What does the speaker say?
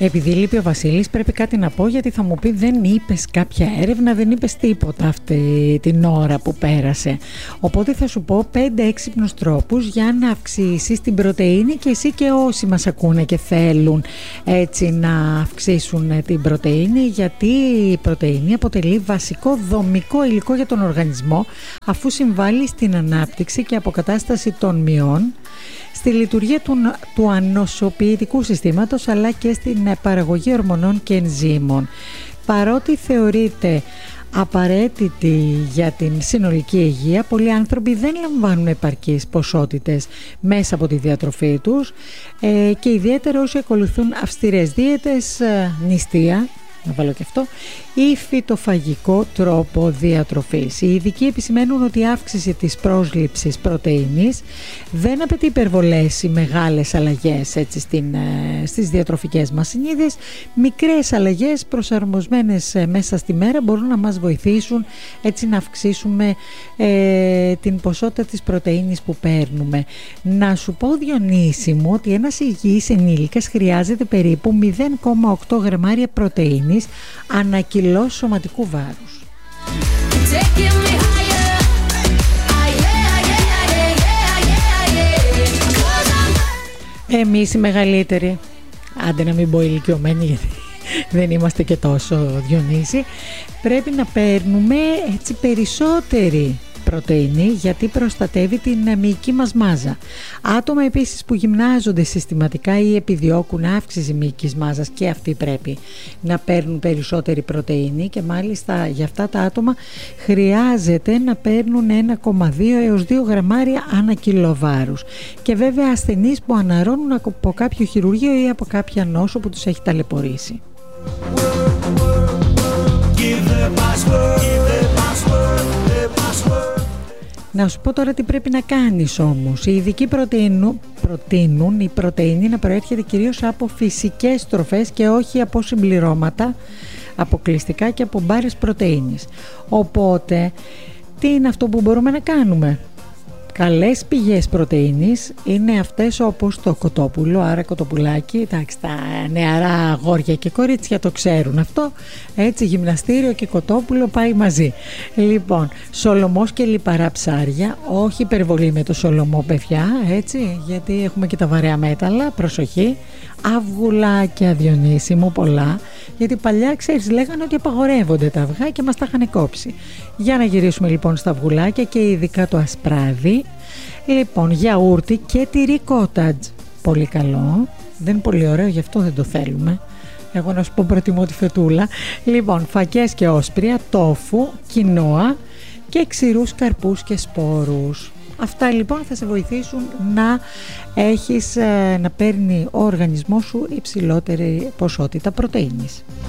Επειδή λείπει ο Βασίλης, πρέπει κάτι να πω, γιατί θα μου πει δεν είπες κάποια έρευνα, δεν είπες τίποτα αυτή την ώρα που πέρασε. Οπότε θα σου πω 5 έξυπνους τρόπους για να αυξήσεις την πρωτεΐνη, και εσύ και όσοι μας ακούνε και θέλουν έτσι να αυξήσουν την πρωτεΐνη, γιατί η πρωτεΐνη αποτελεί βασικό δομικό υλικό για τον οργανισμό, αφού συμβάλλει στην ανάπτυξη και αποκατάσταση των μειών, στη λειτουργία του ανοσοποιητικού συστήματος, αλλά και στην παραγωγή ορμονών και ενζύμων. Παρότι θεωρείται απαραίτητη για την συνολική υγεία, πολλοί άνθρωποι δεν λαμβάνουν επαρκείς ποσότητες μέσα από τη διατροφή τους, και ιδιαίτερα όσοι ακολουθούν αυστηρές δίαιτες, νηστεία, να βάλω και αυτό, ή φυτοφαγικό τρόπο διατροφής. Οι ειδικοί επισημαίνουν ότι η αύξηση της πρόσληψης πρωτεΐνης δεν απαιτεί υπερβολές ή μεγάλες αλλαγές έτσι, στις διατροφικές μας συνήθειες. Μικρές αλλαγές προσαρμοσμένες μέσα στη μέρα μπορούν να μας βοηθήσουν έτσι να αυξήσουμε την ποσότητα της πρωτεΐνης που παίρνουμε. Να σου πω, Διονύση μου, ότι ένας υγιής ενήλικας χρειάζεται περίπου 0,8 γραμμάρια πρωτεΐνης ανά κιλό σωματικού βάρους. Εμείς οι μεγαλύτεροι, άντε να μην πω ηλικιωμένοι, γιατί δεν είμαστε και τόσο, Διονύση, πρέπει να παίρνουμε έτσι περισσότερη πρωτεΐνη, γιατί προστατεύει την μυϊκή μας μάζα. Άτομα επίσης που γυμνάζονται συστηματικά ή επιδιώκουν αύξηση μυϊκής μάζας, και αυτοί πρέπει να παίρνουν περισσότερη πρωτεΐνη, και μάλιστα για αυτά τα άτομα χρειάζεται να παίρνουν 1,2 έως 2 γραμμάρια ανά κιλό βάρους. Και βέβαια ασθενείς που αναρρώνουν από κάποιο χειρουργείο ή από κάποια νόσο που τους έχει ταλαιπωρήσει. Να σου πω τώρα τι πρέπει να κάνεις όμως. Οι ειδικοί προτείνουν η πρωτεΐνη να προέρχεται κυρίως από φυσικές τροφές και όχι από συμπληρώματα αποκλειστικά και από μπάρες πρωτεΐνης. Οπότε τι είναι αυτό που μπορούμε να κάνουμε? Καλές πηγές πρωτεΐνης είναι αυτές όπως το κοτόπουλο, άρα κοτοπουλάκι, εντάξει, τα νεαρά αγόρια και κορίτσια το ξέρουν αυτό, έτσι, γυμναστήριο και κοτόπουλο πάει μαζί. Λοιπόν, σολομός και λιπαρά ψάρια, όχι υπερβολή με το σολομό, παιδιά, έτσι, γιατί έχουμε και τα βαρέα μέταλλα, προσοχή. Αυγουλάκια, Διονύση μου, πολλά, γιατί παλιά, ξέρεις, λέγανε ότι απαγορεύονται τα αυγά και μας τα είχαν κόψει. Για να γυρίσουμε λοιπόν στα αυγουλάκια και ειδικά το ασπράδι. Λοιπόν, γιαούρτι και τυρί κότατζ, πολύ καλό, δεν είναι πολύ ωραίο, γι' αυτό δεν το θέλουμε. Εγώ να σου πω, προτιμώ τη φετούλα. Λοιπόν, φακές και όσπρια, τόφου, κοινόα και ξηρούς καρπούς και σπόρους. Αυτά λοιπόν θα σε βοηθήσουν να παίρνει ο οργανισμός σου υψηλότερη ποσότητα πρωτεΐνης.